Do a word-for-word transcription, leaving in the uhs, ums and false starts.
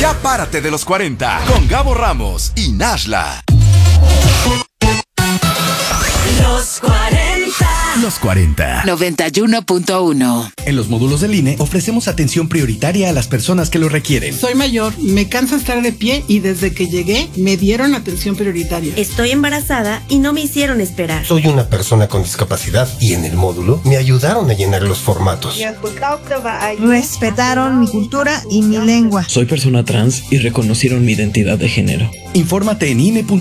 Ya párate de los cuarenta con Gabo Ramos y Nashla. Los cuarenta. Los cuarenta. noventa y uno punto uno. En los módulos del I N E ofrecemos atención prioritaria a las personas que lo requieren. Soy mayor, me cansa estar de pie y desde que llegué me dieron atención prioritaria. Estoy embarazada y no me hicieron esperar. Soy una persona con discapacidad y en el módulo me ayudaron a llenar los formatos. Respetaron mi cultura y mi lengua. Soy persona trans y reconocieron mi identidad de género. Infórmate en I N E punto com.